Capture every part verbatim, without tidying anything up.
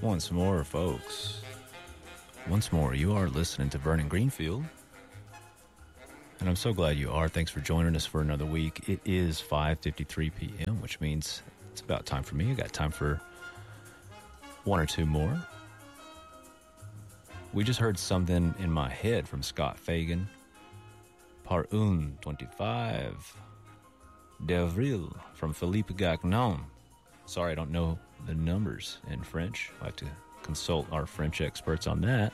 once more, folks. Once more, you are listening to Vernon Greenfield. And I'm so glad you are. Thanks for joining us for another week. It is five fifty-three p.m., which means it's about time for me. I got time for one or two more. We just heard something in my head from Scott Fagan. Par un twenty-five d'avril from Philippe Gagnon. Sorry, I don't know the numbers in French. I have to consult our French experts on that.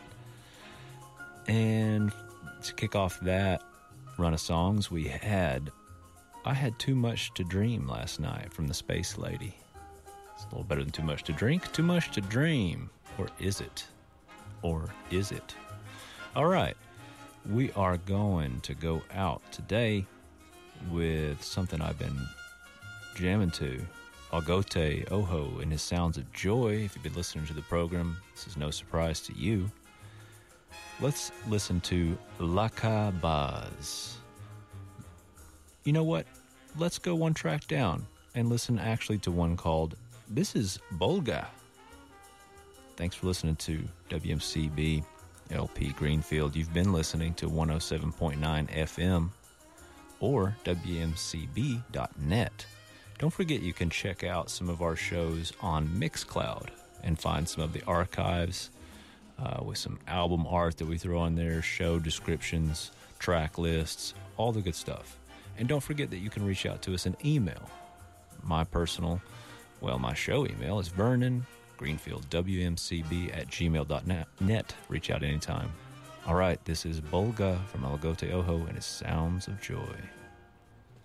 And to kick off that run of songs, we had I Had Too Much to Dream last night from the Space Lady. It's a little better than Too Much to Drink. Too Much to Dream. Or is it? Or is it? All right. We are going to go out today with something I've been jamming to. Algote Ojo and his Sounds of Joy. If you've been listening to the program, this is no surprise to you. Let's listen to Laka Baz. You know what? Let's go one track down and listen actually to one called This is Bolga. Thanks for listening to W M C B L P Greenfield. You've been listening to one oh seven point nine F M or W M C B dot net. Don't forget you can check out some of our shows on Mixcloud and find some of the archives uh, with some album art that we throw on there, show descriptions, track lists, all the good stuff. And don't forget that you can reach out to us in email. My personal, well, my show email is Vernon Greenfield, W M C B at gmail dot net. Reach out anytime. All right, this is Bolga from Algote Ojo and his Sounds of Joy.